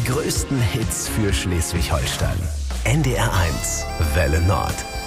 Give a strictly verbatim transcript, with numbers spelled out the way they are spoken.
größten Hits für Schleswig-Holstein. N D R eins, Welle Nord.